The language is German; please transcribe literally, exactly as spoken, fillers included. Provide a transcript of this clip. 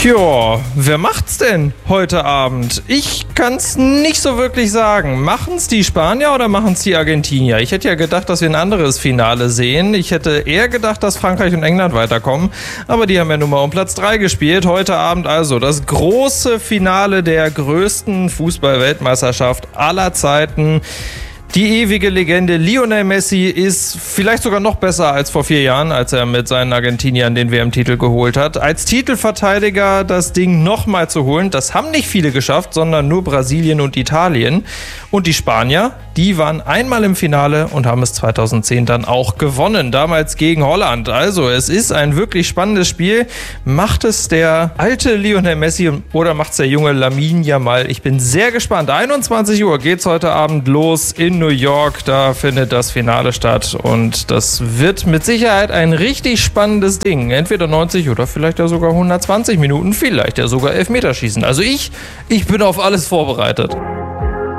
Tja, wer macht's denn heute Abend? Ich kann's nicht so wirklich sagen. Machen's die Spanier oder machen's die Argentinier? Ich hätte ja gedacht, dass wir ein anderes Finale sehen. Ich hätte eher gedacht, dass Frankreich und England weiterkommen. Aber die haben ja nun mal um Platz drei gespielt. Heute Abend also das große Finale der größten Fußball-Weltmeisterschaft aller Zeiten. Die ewige Legende Lionel Messi ist vielleicht sogar noch besser als vor vier Jahren, als er mit seinen Argentiniern den W M-Titel geholt hat. Als Titelverteidiger das Ding nochmal zu holen, das haben nicht viele geschafft, sondern nur Brasilien und Italien. Und die Spanier, die waren einmal im Finale und haben es zweitausendzehn dann auch gewonnen, damals gegen Holland. Also es ist ein wirklich spannendes Spiel. Macht es der alte Lionel Messi oder macht es der junge Lamine Yamal? Ich bin sehr gespannt. einundzwanzig Uhr geht's heute Abend los in New York. Da findet das Finale statt und das wird mit Sicherheit ein richtig spannendes Ding. Entweder neunzig oder vielleicht ja sogar hundertzwanzig Minuten, vielleicht ja sogar Elfmeterschießen. Also ich, ich bin auf alles vorbereitet.